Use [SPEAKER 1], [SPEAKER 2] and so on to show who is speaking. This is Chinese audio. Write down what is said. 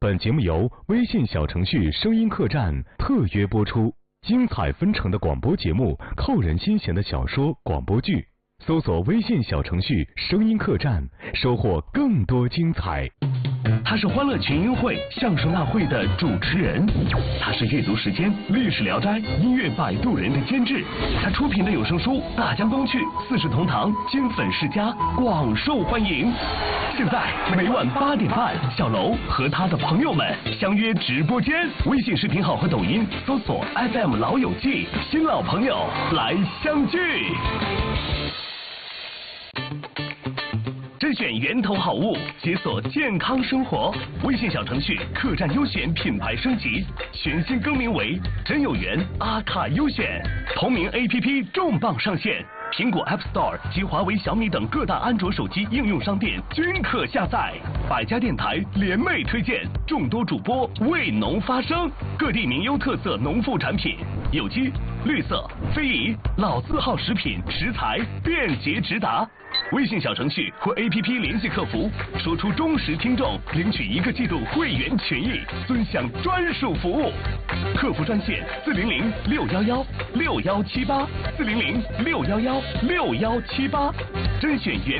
[SPEAKER 1] 本节目由微信小程序声音客栈特约播出，精彩纷呈的广播节目，扣人心弦的小说、广播剧，搜索微信小程序声音客栈，收获更多精彩。
[SPEAKER 2] 他是欢乐群英会、相声大会的主持人，他是阅读时间、历史聊斋、音乐摆渡人的监制，他出品的有声书《大江东去》《四世同堂》《金粉世家》广受欢迎。现在每晚8点半，小楼和他的朋友们相约直播间，微信视频号和抖音搜索 FM 老友记，新老朋友来相聚。甄选源头好物，解锁健康生活。微信小程序客栈优选品牌升级，全新更名为真有缘阿卡优选。同名 APP 重磅上线，苹果 App Store 及华为、小米等各大安卓手机应用商店均可下载。百家电台联袂推荐，众多主播为农发声，各地名优特色农副产品，有机、绿色、非遗、老字号食品食材便捷直达。微信小程序或 APP 联系客服，说出忠实听众，领取1个季度会员权益，尊享专属服务。客服专线400-611-6178，400-611-6178。甄选源